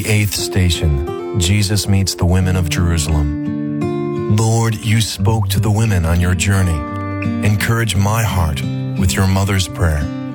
8th station, Jesus meets the women of Jerusalem. Lord, you spoke to the women on your journey. Encourage my heart with your mother's prayer.